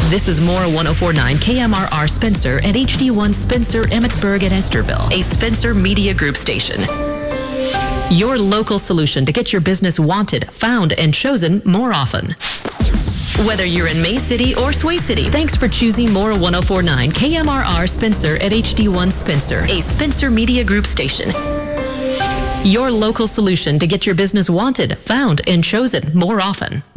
This is Mora 1049 KMRR Spencer and HD1 Spencer Emmitsburg and Esterville, a Spencer Media Group station. Your local solution to get your business wanted, found, and chosen more often. Whether you're in May City or Sway City, thanks for choosing Mora 1049 KMRR Spencer at HD1 Spencer, a Spencer Media Group station. Your local solution to get your business wanted, found, and chosen more often.